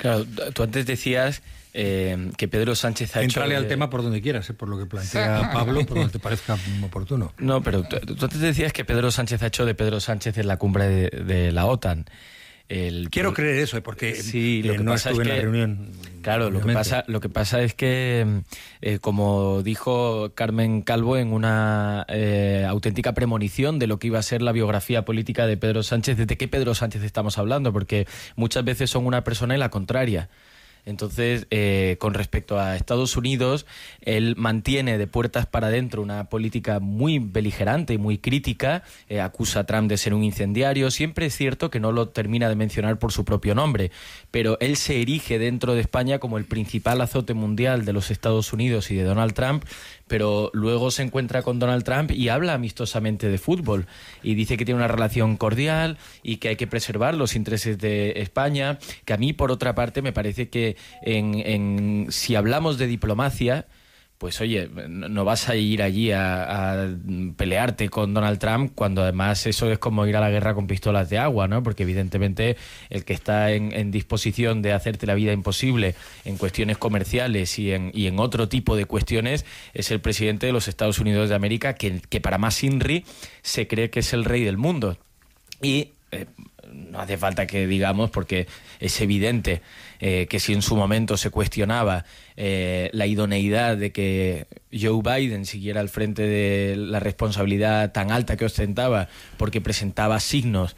Claro, tú antes decías que Pedro Sánchez ha Entrale hecho... al tema por donde quieras, por lo que plantea Pablo, por donde te parezca oportuno. No, pero tú antes decías que Pedro Sánchez ha hecho de Pedro Sánchez en la cumbre de la OTAN. Quiero creer eso, porque sí, lo que no pasa estuve es en la reunión. Claro, lo que pasa es que, como dijo Carmen Calvo en una auténtica premonición de lo que iba a ser la biografía política de Pedro Sánchez, ¿de qué Pedro Sánchez estamos hablando? Porque muchas veces son una persona y la contraria. Entonces, con respecto a Estados Unidos, él mantiene de puertas para adentro una política muy beligerante y muy crítica, acusa a Trump de ser un incendiario. Siempre es cierto que no lo termina de mencionar por su propio nombre, pero él se erige dentro de España como el principal azote mundial de los Estados Unidos y de Donald Trump, pero luego se encuentra con Donald Trump y habla amistosamente de fútbol y dice que tiene una relación cordial y que hay que preservar los intereses de España, que a mí, por otra parte, me parece que si hablamos de diplomacia, pues oye, no vas a ir allí a pelearte con Donald Trump cuando además eso es como ir a la guerra con pistolas de agua, ¿no? Porque evidentemente el que está en disposición de hacerte la vida imposible en cuestiones comerciales y en otro tipo de cuestiones es el presidente de los Estados Unidos de América, que para más INRI se cree que es el rey del mundo. Y no hace falta que digamos, porque es evidente que si en su momento se cuestionaba la idoneidad de que Joe Biden siguiera al frente de la responsabilidad tan alta que ostentaba, porque presentaba signos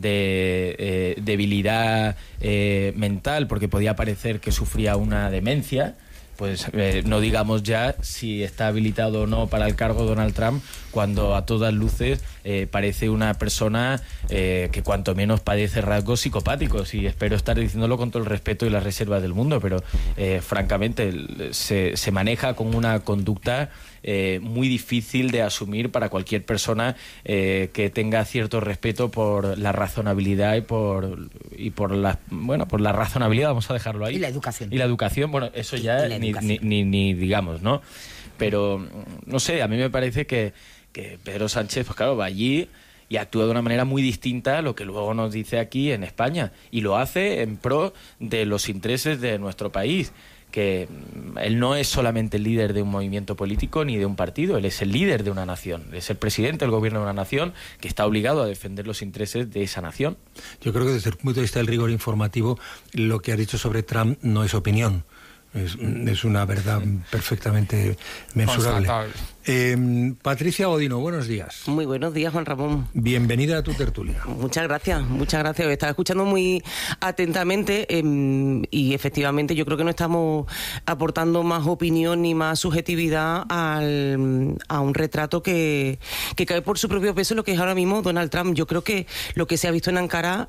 de debilidad mental, porque podía parecer que sufría una demencia, pues no digamos ya si está habilitado o no para el cargo Donald Trump, cuando a todas luces parece una persona que cuanto menos padece rasgos psicopáticos, y espero estar diciéndolo con todo el respeto y las reservas del mundo, pero francamente se maneja con una conducta muy difícil de asumir para cualquier persona que tenga cierto respeto por la razonabilidad y por la razonabilidad, vamos a dejarlo ahí. Y la educación. Y la educación, bueno, eso ya ni digamos, ¿no? Pero, no sé, a mí me parece que Pedro Sánchez, pues claro, va allí y actúa de una manera muy distinta a lo que luego nos dice aquí en España, y lo hace en pro de los intereses de nuestro país, que él no es solamente el líder de un movimiento político ni de un partido, él es el líder de una nación, es el presidente del gobierno de una nación que está obligado a defender los intereses de esa nación. Yo creo que desde el punto de vista del rigor informativo, lo que ha dicho sobre Trump no es opinión. Es una verdad perfectamente mensurable. Patricia Godino, buenos días. Muy buenos días, Juan Ramón. Bienvenida a tu tertulia. Muchas gracias. Estaba escuchando muy atentamente y efectivamente yo creo que no estamos aportando más opinión ni más subjetividad a un retrato que cae por su propio peso lo que es ahora mismo Donald Trump. Yo creo que lo que se ha visto en Ankara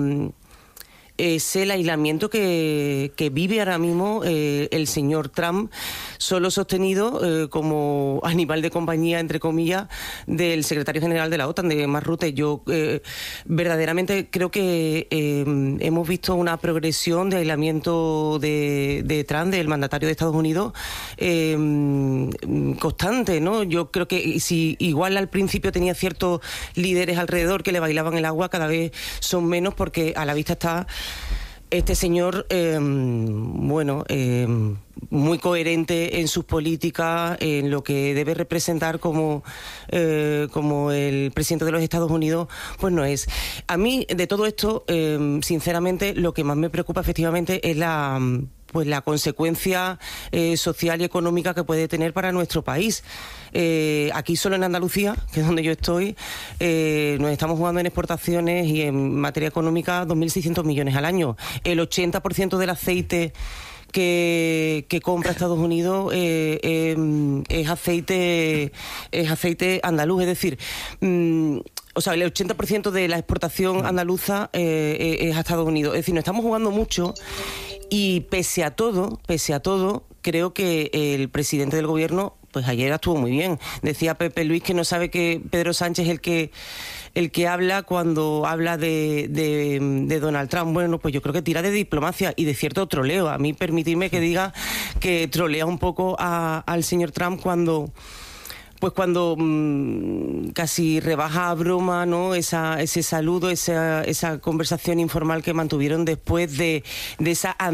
es el aislamiento que vive ahora mismo el señor Trump, solo sostenido como animal de compañía, entre comillas, del secretario general de la OTAN, de Mark Rutte. Yo verdaderamente creo que hemos visto una progresión de aislamiento de Trump, del mandatario de Estados Unidos, constante, ¿no? Yo creo que si igual al principio tenía ciertos líderes alrededor que le bailaban el agua, cada vez son menos, porque a la vista está este señor, muy coherente en sus políticas, en lo que debe representar como el presidente de los Estados Unidos, pues no es. A mí, de todo esto, sinceramente, lo que más me preocupa efectivamente es la consecuencia social y económica que puede tener para nuestro país. Aquí solo en Andalucía, que es donde yo estoy, nos estamos jugando en exportaciones y en materia económica 2.600 millones al año. El 80% del aceite que compra Estados Unidos es aceite andaluz, es decir, o sea, el 80% de la exportación andaluza es a Estados Unidos. Es decir, nos estamos jugando mucho. Y pese a todo, creo que el presidente del gobierno, pues ayer estuvo muy bien. Decía Pepe Luis que no sabe que Pedro Sánchez es el que habla cuando habla de Donald Trump. Bueno, pues yo creo que tira de diplomacia y de cierto troleo. A mí permitirme que diga que trolea un poco al señor Trump cuando casi rebaja a broma, ¿no? Ese saludo, esa conversación informal que mantuvieron después de esa